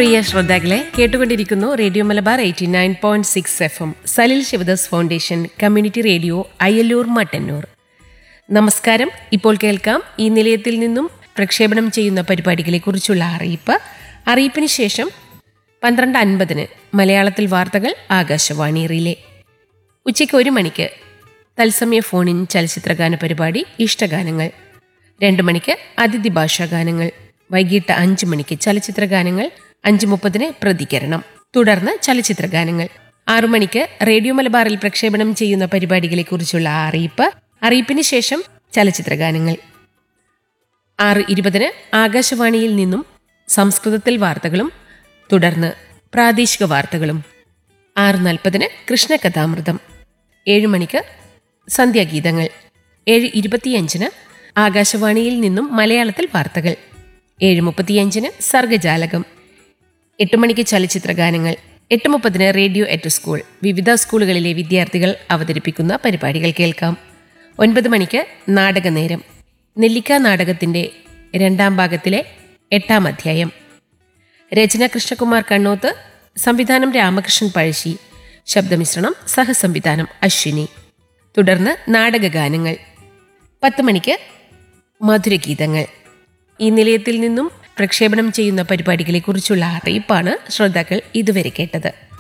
പ്രിയ ശ്രോതാക്കളെ, കേട്ടുകൊണ്ടിരിക്കുന്നു radio Malabar 89.6 FM, Salil Sivadas foundation community radio, Ayyallur Mattannur. നമസ്കാരം. ഇപ്പോൾ കേൾക്കാം ഈ നിലയത്തിൽ നിന്നും പ്രക്ഷേപണം ചെയ്യുന്ന പരിപാടികളെക്കുറിച്ചുള്ള അറിയിപ്പിന് ശേഷം 12:50 മലയാളത്തിൽ വാർത്തകൾ ആകാശവാണി റിലേ. ഉച്ചയ്ക്ക് 1 മണിക്ക് തത്സമയ ഫോണിൻ ചലച്ചിത്രഗാന പരിപാടി ഇഷ്ടഗാനങ്ങൾ. 2 മണിക്ക് അതിഥി ഭാഷാ ഗാനങ്ങൾ. വൈകിട്ട് 5 മണിക്ക് ചലച്ചിത്രഗാനങ്ങൾ. 5:30 പ്രതികരണം. തുടർന്ന് ചലച്ചിത്രഗാനങ്ങൾ. 6 മണിക്ക് റേഡിയോ മലബാറിൽ പ്രക്ഷേപണം ചെയ്യുന്ന പരിപാടികളെക്കുറിച്ചുള്ള അറിയിപ്പിന് ശേഷം ചലച്ചിത്രഗാനങ്ങൾ. 6:20 ആകാശവാണിയിൽ നിന്നും സംസ്കൃതത്തിൽ വാർത്തകളും തുടർന്ന് പ്രാദേശിക വാർത്തകളും. 6:40 കൃഷ്ണകഥാമൃതം. 7 മണിക്ക് സന്ധ്യാഗീതങ്ങൾ. 7:25 ആകാശവാണിയിൽ നിന്നും മലയാളത്തിൽ വാർത്തകൾ. 7:35 സർഗജാലകം. 8 മണിക്ക് ചലച്ചിത്രഗാനങ്ങൾ. 8:30 റേഡിയോ എറ്റ് സ്കൂൾ. വിവിധ സ്കൂളുകളിലെ വിദ്യാർത്ഥികൾ അവതരിപ്പിക്കുന്ന പരിപാടികൾ കേൾക്കാം. 9 മണിക്ക് നാടകനേരം. നെല്ലിക്ക നാടകത്തിന്റെ 2ാം ഭാഗത്തിലെ 8ാം അധ്യായം. രചന കൃഷ്ണകുമാർ കണ്ണോത്ത്, സംവിധാനം രാമകൃഷ്ണൻ പഴശ്ശി, ശബ്ദമിശ്രണം സഹസംവിധാനം അശ്വിനി. തുടർന്ന് നാടകഗാനങ്ങൾ. 10 മണിക്ക് മധുരഗീതങ്ങൾ. ഈ നിലയത്തിൽ നിന്നും പ്രക്ഷേപണം ചെയ്യുന്ന പരിപാടികളെക്കുറിച്ചുള്ള അറിയിപ്പാണ് ശ്രോതാക്കൾ ഇതുവരെ കേട്ടത്.